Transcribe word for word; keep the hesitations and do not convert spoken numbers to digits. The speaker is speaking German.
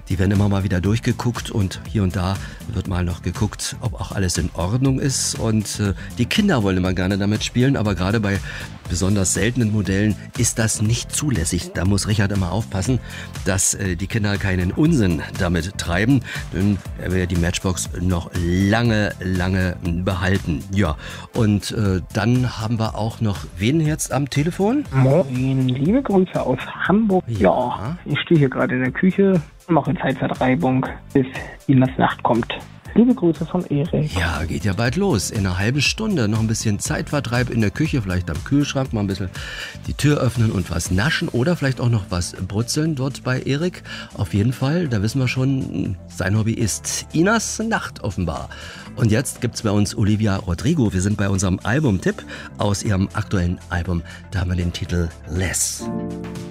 Die werden immer mal wieder durchgeguckt und hier und da wird mal noch geguckt, ob auch alles in Ordnung ist. Und äh, die Kinder wollen immer gerne damit spielen, aber gerade bei besonders seltenen Modellen ist das nicht zulässig. Da muss Richard immer aufpassen, dass äh, die Kinder keinen Unsinn damit treiben, denn er will ja die Matchbox noch lange, lange behalten. Ja, und äh, dann haben wir auch noch wen jetzt am Telefon? Moin, liebe Grüße aus Hamburg. Ja, ja ich stehe hier gerade in der Küche, mache Zeitvertreibung, bis Inas Nacht kommt. Liebe Grüße von Erik. Ja, geht ja bald los. In einer halben Stunde noch ein bisschen Zeitvertreib in der Küche, vielleicht am Kühlschrank mal ein bisschen die Tür öffnen und was naschen oder vielleicht auch noch was brutzeln dort bei Erik. Auf jeden Fall, da wissen wir schon, sein Hobby ist Inas Nacht offenbar. Und jetzt gibt's bei uns Olivia Rodrigo. Wir sind bei unserem Albumtipp aus ihrem aktuellen Album. Da haben wir den Titel Less.